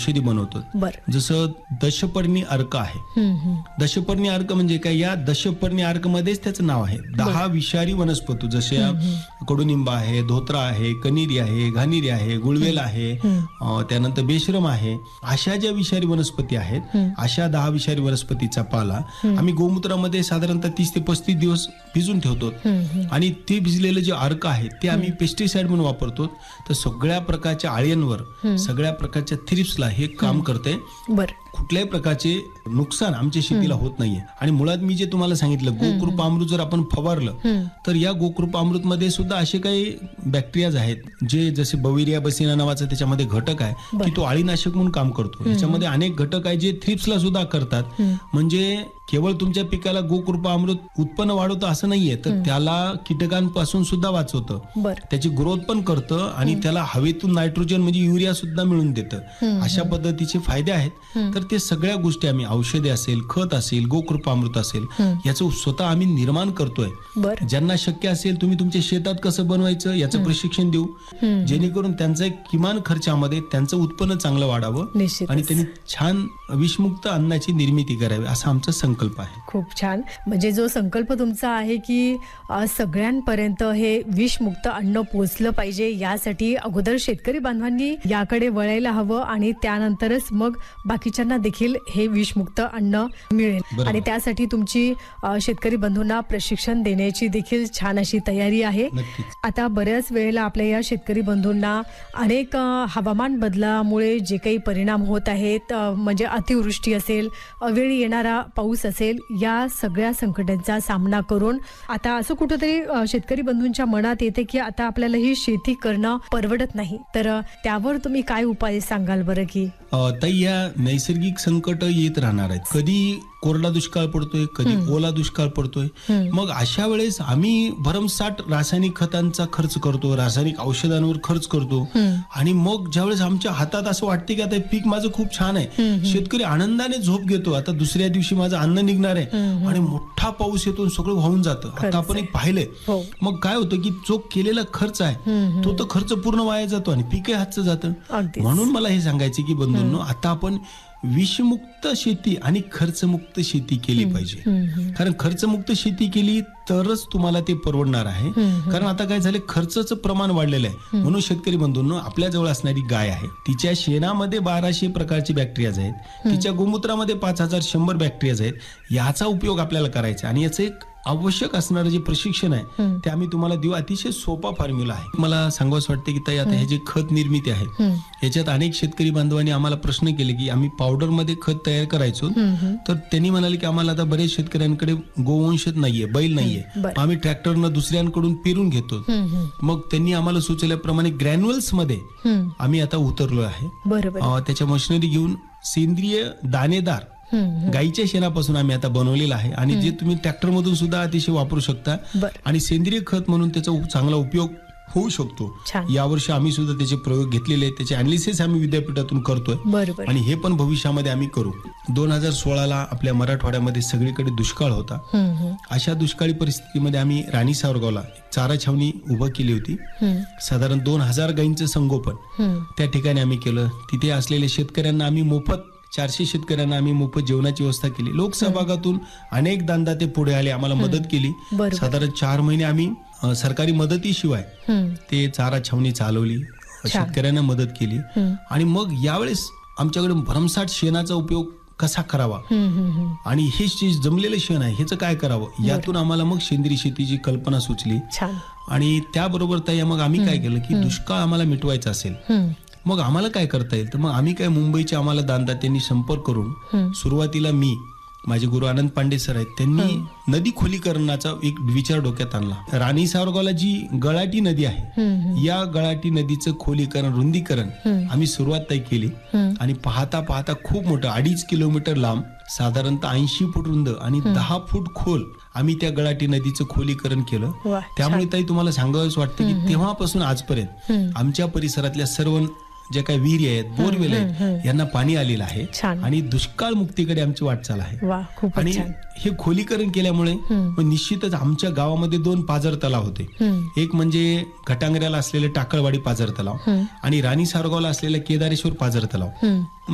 औषधी बनवतो. जसं दशपर्णी अर्क आहे. दशपर्णी अर्क म्हणजे काय, या दशपर्णी अर्क मध्येच त्याचं नाव आहे. 10 विषारी वनस्पती जसे कडुनिंब आहे, धोत्रा आहे, कनिरी आहे, घानिरी आहे, गुळवेल आहे, त्यानंतर बेशरम आहे. अशा ज्या विषारी वनस्पती आहेत, अशा 10 विषारी वनस्पतीचा पाला आम्ही गोमूत्रामध्ये साधारणतः 30 ते 35 दिवस भिजून ठेवतो. आणि ते भिजलेलं जे अर्क आहे ते आम्ही पेस्टिसाइड म्हणून वापरतो. तर सगळ्या प्रकारच्या आळ्यांवर, सगळ्या प्रकारच्या थ्रिप्सला हे काम करते. कुठल्याही प्रकारचे नुकसान आमच्या शेतीला होत नाहीये. आणि मुळात मी जे तुम्हाला सांगितलं, गोकृपामृत जर आपण फवारलं तर या गोकृपामृत मध्ये सुद्धा असे काही बॅक्टेरियाज आहेत जे, जसे बविरिया बसिना नावाचा त्याच्यामध्ये घटक आहे की तो अळीनाशक म्हणून काम करतो. याच्यामध्ये अनेक घटक आहे जे थ्रिप्सला सुद्धा करतात. म्हणजे केवळ तुमच्या पिकाला गोकृपामृत उत्पन्न वाढवतं असं नाहीये, तर त्याला कीटकांपासून सुद्धा वाचवतं, त्याची ग्रोथ पण करतं आणि त्याला हवेतून नायट्रोजन म्हणजे युरिया सुद्धा मिळून देतं. अशा पद्धतीचे फायदे आहेत. तर ते सगळ्या गोष्टी आम्ही, औषधे असेल, खत असेल, गोकृपामृत असेल, याचं स्वतः आम्ही निर्माण करतोय. ज्यांना शक्य असेल तुम्ही तुमच्या शेतात कसं बनवायचं याचं प्रशिक्षण देऊ, जेणेकरून त्यांचा एक किमान खर्चामध्ये त्यांचं उत्पन्न चांगलं वाढावं आणि त्यांनी छान विषमुक्त अन्नाची निर्मिती करावी, असा आमचा संकल्प आहे. खूप छान. म्हणजे जो संकल्प तुमचा आहे की सगळ्यांपर्यंत हे विषमुक्त अन्न पोहोचलं पाहिजे, यासाठी अगोदर शेतकरी बांधवांनी याकडे वळायला हवं आणि त्यानंतरच मग बाकीच्यांना देखील हे विषमुक्त अन्न मिळेल. आणि त्यासाठी तुमची शेतकरी बंधूंना प्रशिक्षण देण्याची देखील छान अशी तयारी आहे. आता बऱ्याच वेळेला आपल्या या शेतकरी बंधूंना अनेक हवामान बदलामुळे जे काही परिणाम होत आहेत, म्हणजे अतिवृष्टी असेल, अवेळी येणारा पाऊस असेल, या सगळ्या संकटांचा सामना करून आता असं कुठेतरी शेतकरी बंधूंच्या मनात येते की आता आपल्याला ही शेती करणं परवडत नाही. तर त्यावर तुम्ही काय उपाय सांगाल बरं? की ताई, या नैसर्गिक संकट येत राहणार आहेत. कधी कोरडा दुष्काळ पडतोय, कधी ओला दुष्काळ पडतोय. मग अशा वेळेस आम्ही भरमसाठ रासायनिक खतांचा खर्च करतो, रासायनिक औषधांवर खर्च करतो. आणि मग ज्यावेळेस आमच्या हातात असं वाटते की आता पीक माझं खूप छान आहे, शेतकरी आनंदाने झोप घेतो, आता दुसऱ्या दिवशी माझं अन्न निघणार आहे, आणि मोठा पाऊस येतो, सगळं वाहून जातं. आता आपण एक पाहिलंय. मग काय होतं की जो केलेला खर्च आहे तो तर खर्च पूर्ण वाया जातो आणि पीकही हातचं जातं. म्हणून मला हे सांगायचं की बंधूंनो, आता आपण विषमुक्त शेती आणि खर्चमुक्त शेती केली पाहिजे. कारण खर्चमुक्त शेती केली तरच तुम्हाला ते परवडणार आहे. कारण आता काय झालं, खर्चाचं प्रमाण वाढलेलं आहे. म्हणून शेतकरी बंधूंनो, आपल्या जवळ असणारी गाय आहे, तिच्या शेणामध्ये 1200 प्रकारचे बॅक्टेरियाज आहेत, तिच्या गोमूत्रामध्ये 5100 बॅक्टेरियाज आहेत. याचा उपयोग आपल्याला करायचा आणि याचं एक आवश्यक असणारं जे प्रशिक्षण आहे ते आम्ही तुम्हाला देऊ. अतिशय सोपा फॉर्म्युला आहे. मला सांगावंच वाटतं की ताई, आता हे जे खत निर्मिती आहे याच्यात अनेक शेतकरी बांधवांनी आम्हाला प्रश्न केले की आम्ही पावडर मध्ये खत तयार करायचो, तर त्यांनी म्हणाले की आम्हाला आता बरेच शेतकऱ्यांकडे गोवंश नाहीये, बैल नाहीये, आम्ही ट्रॅक्टरनं दुसऱ्यांकडून पेरून घेतो. मग त्यांनी आम्हाला सुचवल्याप्रमाणे ग्रॅन्युअल्स मध्ये आम्ही आता उतरलो आहे. त्याच्या मशिनरी घेऊन सेंद्रिय दाणेदार गाईच्या शेणापासून आम्ही आता बनवलेला आहे आणि जे तुम्ही ट्रॅक्टर मधून सुद्धा अतिशय वापरू शकता आणि सेंद्रिय खत म्हणून त्याचा चांगला उपयोग होऊ शकतो. यावर्षी आम्ही सुद्धा त्याचे प्रयोग घेतलेले आहेत, त्याचे अनालिसिस आम्ही विद्यापीठातून करतोय आणि हे पण भविष्यामध्ये आम्ही करू. 2016ला आपल्या मराठवाड्यामध्ये सगळीकडे दुष्काळ होता. अशा दुष्काळी परिस्थितीमध्ये आम्ही राणी सावरगावला चारा छावणी उभं केली होती. साधारण 2000 गायींचं संगोपन त्या ठिकाणी आम्ही केलं. तिथे असलेल्या शेतकऱ्यांना आम्ही मोफत, 400 शेतकऱ्यांना आम्ही मोफत जेवणाची व्यवस्था केली. लोकसहभागातून अनेक दानदाते पुढे आले, आम्हाला मदत केली. साधारण 4 महिने आम्ही सरकारी मदतीशिवाय ते चारा छावणी चालवली, शेतकऱ्यांना मदत केली. आणि मग यावेळेस आमच्याकडे भरमसाठ शेणाचा उपयोग कसा करावा आणि हे जे जमलेलं शेण आहे ह्याचं काय करावं, यातून आम्हाला मग सेंद्रिय शेतीची कल्पना सुचली. आणि त्याबरोबर ताई मग आम्ही काय केलं की दुष्काळ आम्हाला मिटवायचा असेल मग आम्हाला काय करता येईल, तर मग आम्ही काय मुंबईच्या आम्हाला दानदात्यांनी संपर्क करून सुरुवातीला मी, माझे गुरु आनंद पांडे सर आहेत, त्यांनी नदी खोलीकरणाचा एक विचार डोक्यात आणला. राणी सावरगावला जी गळाटी नदी आहे, या गळाटी नदीचं खोलीकरण, रुंदीकरण आम्ही सुरुवात केली आणि पाहता पाहता खूप मोठं 2.5 किलोमीटर लांब, साधारणतः 80 फूट रुंद आणि 10 फूट खोल आम्ही त्या गळाटी नदीचं खोलीकरण केलं. त्यामुळे ताई तुम्हाला सांगावंच वाटतं की तेव्हापासून आजपर्यंत आमच्या परिसरातल्या सर्व ज्या काही विहिरी आहेत, बोरवेल आहेत, यांना पाणी आलेलं आहे आणि दुष्काळ मुक्तीकडे आमची वाटचाल आहे. आणि हे खोलीकरण केल्यामुळे निश्चितच आमच्या गावामध्ये 2 पाझर तलाव होते. एक म्हणजे घटांगऱ्याला असलेले टाकळवाडी पाझर तलाव आणि राणी सावरगावला असलेला केदारेश्वर पाझर तलाव.